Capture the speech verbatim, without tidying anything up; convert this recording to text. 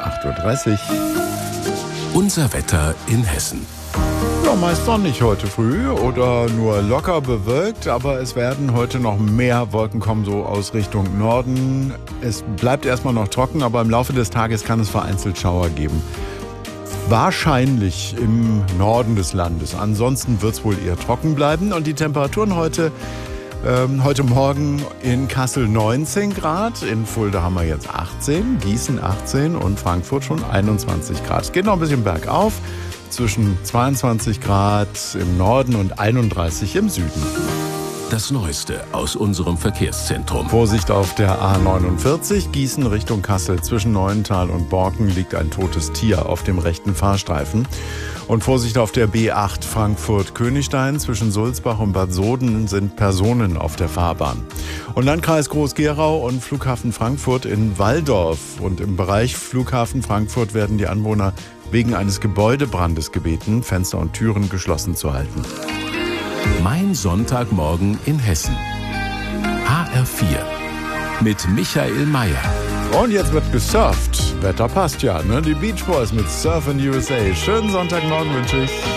acht Uhr dreißig. Unser Wetter in Hessen. Ja, meist sonnig heute früh oder nur locker bewölkt, aber es werden heute noch mehr Wolken kommen, so aus Richtung Norden. Es bleibt erstmal noch trocken, aber im Laufe des Tages kann es vereinzelt Schauer geben. Wahrscheinlich im Norden des Landes. Ansonsten wird es wohl eher trocken bleiben und die Temperaturen heute Ähm, heute Morgen in Kassel neunzehn Grad, in Fulda haben wir jetzt achtzehn, Gießen achtzehn und Frankfurt schon einundzwanzig Grad. Es geht noch ein bisschen bergauf, zwischen zweiundzwanzig Grad im Norden und einunddreißig im Süden. Das Neueste aus unserem Verkehrszentrum. Vorsicht auf der A neunundvierzig, Gießen Richtung Kassel. Zwischen Neuental und Borken liegt ein totes Tier auf dem rechten Fahrstreifen. Und Vorsicht auf der B acht Frankfurt-Königstein. Zwischen Sulzbach und Bad Soden sind Personen auf der Fahrbahn. Und Landkreis Groß-Gerau und Flughafen Frankfurt in Walldorf. Und im Bereich Flughafen Frankfurt werden die Anwohner wegen eines Gebäudebrandes gebeten, Fenster und Türen geschlossen zu halten. Mein Sonntagmorgen in Hessen. H R vier mit Michael Mayer. Und jetzt wird gesurft. Wetter passt ja, ne? Die Beach Boys mit Surf in U S A. Schönen Sonntagmorgen wünsche ich.